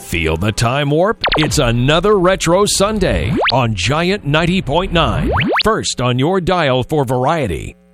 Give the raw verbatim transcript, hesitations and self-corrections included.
Feel the time warp? It's another Retro Sunday on Giant ninety point nine. First on your dial for variety.